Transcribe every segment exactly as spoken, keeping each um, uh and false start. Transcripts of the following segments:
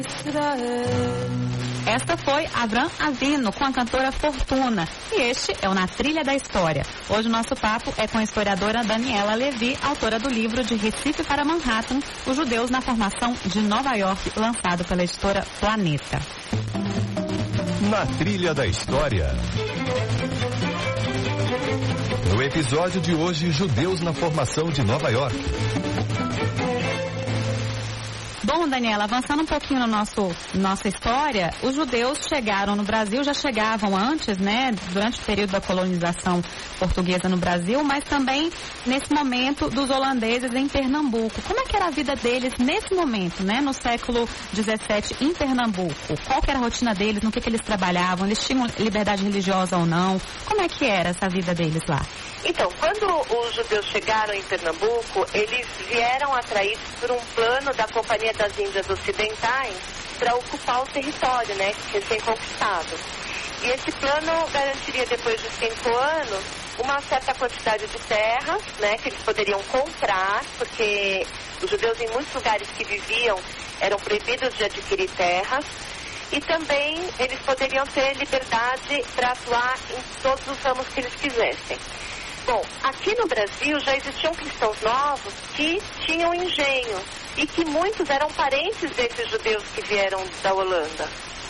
Esta foi Avram Avinu com a cantora Fortuna. E este é o Na Trilha da História. Hoje o nosso papo é com a historiadora Daniela Levi, autora do livro De Recife para Manhattan, Os Judeus na Formação de Nova York, lançado pela editora Planeta. Na Trilha da História. No episódio de hoje, Judeus na Formação de Nova York. Bom, Daniela, avançando um pouquinho na nosso, nossa história, os judeus chegaram no Brasil, já chegavam antes, né, durante o período da colonização portuguesa no Brasil, mas também nesse momento dos holandeses em Pernambuco. Como é que era a vida deles nesse momento, né, no século dezessete em Pernambuco? Qual que era a rotina deles, no que, que eles trabalhavam, eles tinham liberdade religiosa ou não? Como é que era essa vida deles lá? Então, quando os judeus chegaram em Pernambuco, eles vieram atraídos por um plano da Companhia das Índias Ocidentais para ocupar o território, né, recém-conquistado. E esse plano garantiria, depois de cinco anos, uma certa quantidade de terras, né, que eles poderiam comprar, porque os judeus em muitos lugares que viviam eram proibidos de adquirir terras. E também eles poderiam ter liberdade para atuar em todos os ramos que eles quisessem. Bom, aqui no Brasil já existiam cristãos novos que tinham engenho e que muitos eram parentes desses judeus que vieram da Holanda.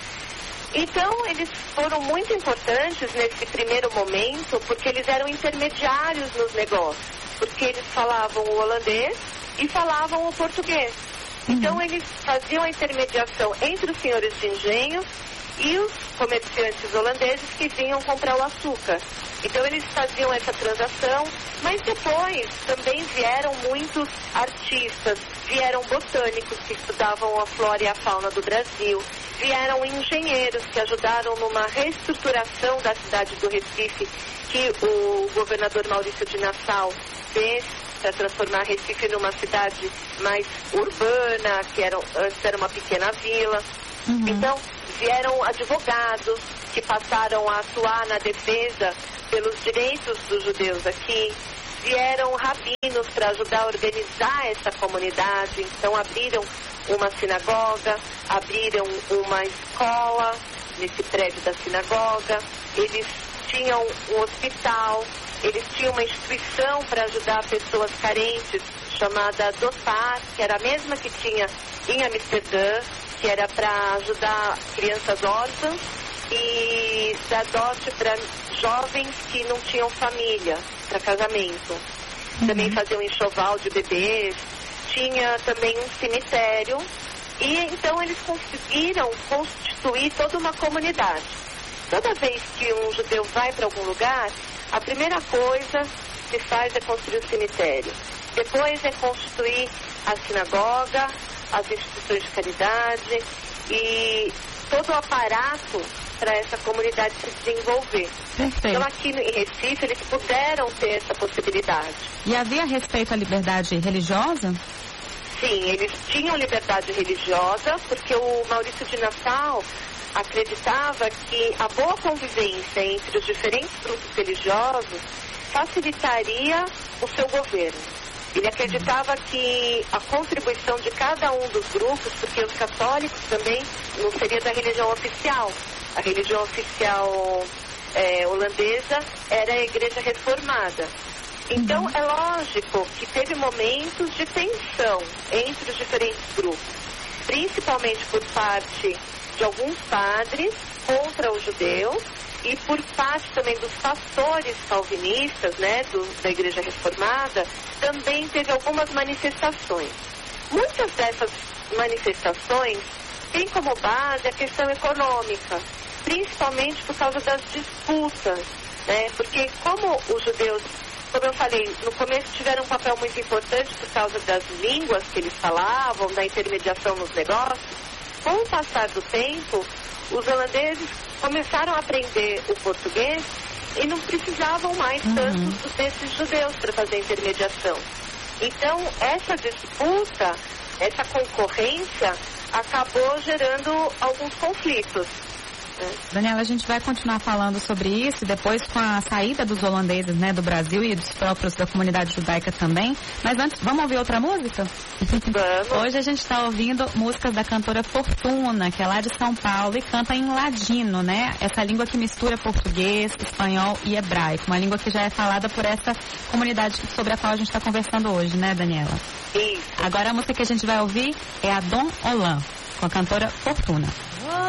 Então, eles foram muito importantes nesse primeiro momento porque eles eram intermediários nos negócios, porque eles falavam o holandês e falavam o português. Então, eles faziam a intermediação entre os senhores de engenho e os comerciantes holandeses que vinham comprar o açúcar. Então eles faziam essa transação, mas depois também vieram muitos artistas, vieram botânicos que estudavam a flora e a fauna do Brasil, vieram engenheiros que ajudaram numa reestruturação da cidade do Recife, que o governador Maurício de Nassau fez para transformar Recife numa cidade mais urbana, que era, antes era uma pequena vila. Uhum. Então, vieram advogados que passaram a atuar na defesa pelos direitos dos judeus aqui. Vieram rabinos para ajudar a organizar essa comunidade. Então, abriram uma sinagoga, abriram uma escola nesse prédio da sinagoga. Eles tinham um hospital, eles tinham uma instituição para ajudar pessoas carentes, chamada Dotar, que era a mesma que tinha em Amsterdã, que era para ajudar crianças órfãs e dar dote para jovens que não tinham família, para casamento. Uhum. Também faziam um enxoval de bebês, tinha também um cemitério, e então eles conseguiram constituir toda uma comunidade. Toda vez que um judeu vai para algum lugar, a primeira coisa que se faz é construir o cemitério. Depois é constituir a sinagoga, as instituições de caridade e todo o aparato para essa comunidade se desenvolver. Perfeito. Então aqui em Recife eles puderam ter essa possibilidade. E havia respeito à liberdade religiosa? Sim, eles tinham liberdade religiosa porque o Maurício de Nassau acreditava que a boa convivência entre os diferentes grupos religiosos facilitaria o seu governo. Ele acreditava que a contribuição de cada um dos grupos, porque os católicos também não seria da religião oficial. A religião oficial é, holandesa era a Igreja Reformada. Então, é lógico que teve momentos de tensão entre os diferentes grupos, principalmente por parte de alguns padres contra os judeus e por parte também dos pastores calvinistas, né, do, da Igreja Reformada, também teve algumas manifestações. Muitas dessas manifestações têm como base a questão econômica, principalmente por causa das disputas, né, porque como os judeus, como eu falei, no começo tiveram um papel muito importante por causa das línguas que eles falavam, da intermediação nos negócios, com o passar do tempo, os holandeses começaram a aprender o português e não precisavam mais uhum. tanto desses judeus para fazer intermediação. Então, essa disputa, essa concorrência, acabou gerando alguns conflitos. Daniela, a gente vai continuar falando sobre isso, depois com a saída dos holandeses, né, do Brasil e dos próprios da comunidade judaica também. Mas antes, vamos ouvir outra música? Vamos. Hoje a gente está ouvindo músicas da cantora Fortuna, que é lá de São Paulo e canta em ladino, né? Essa língua que mistura português, espanhol e hebraico. Uma língua que já é falada por essa comunidade sobre a qual a gente está conversando hoje, né, Daniela? Isso. Agora a música que a gente vai ouvir é a Dom Olan, com a cantora Fortuna.